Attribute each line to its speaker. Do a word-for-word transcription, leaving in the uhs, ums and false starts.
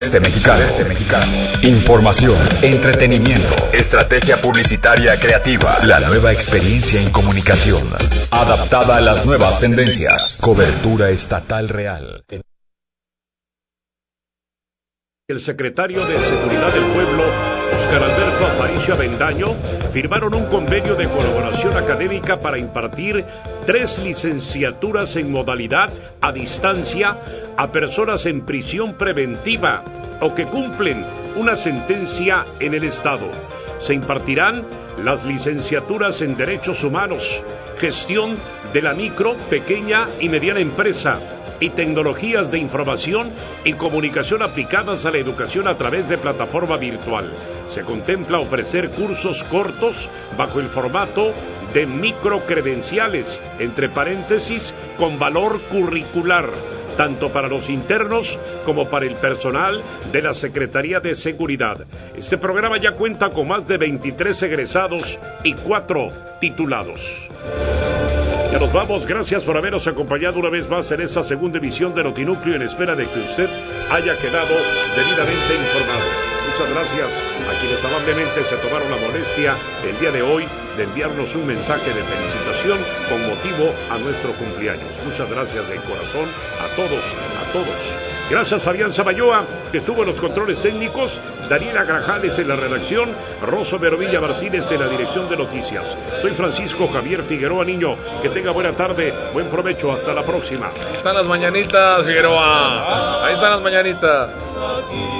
Speaker 1: Este mexicano, este mexicano. Información, entretenimiento, estrategia publicitaria creativa, la nueva experiencia en comunicación, adaptada a las nuevas tendencias, cobertura estatal real.
Speaker 2: El secretario de Seguridad del Pueblo, Óscar Alberto Aparicio Avendaño, firmaron un convenio de colaboración académica para impartir tres licenciaturas en modalidad a distancia a personas en prisión preventiva o que cumplen una sentencia en el Estado. Se impartirán las licenciaturas en Derechos Humanos, Gestión de la Micro, Pequeña y Mediana Empresa, y Tecnologías de Información y Comunicación aplicadas a la educación a través de plataforma virtual. Se contempla ofrecer cursos cortos bajo el formato de microcredenciales, entre paréntesis, con valor curricular, tanto para los internos como para el personal de la Secretaría de Seguridad. Este programa ya cuenta con más de veintitrés egresados y cuatro titulados. Ya nos vamos, gracias por habernos acompañado una vez más en esta segunda edición de Notinúcleo, en espera de que usted haya quedado debidamente informado. Muchas gracias a quienes amablemente se tomaron la molestia el día de hoy de enviarnos un mensaje de felicitación con motivo a nuestro cumpleaños. Muchas gracias de corazón a todos, a todos. Gracias a Alianza Bayoa, que estuvo en los controles técnicos, Daniela Grajales en la redacción, Rosso Verovilla Martínez en la dirección de noticias. Soy Francisco Javier Figueroa Niño, que tenga buena tarde, buen provecho, hasta la próxima.
Speaker 3: Ahí están las mañanitas, Figueroa, ahí están las mañanitas.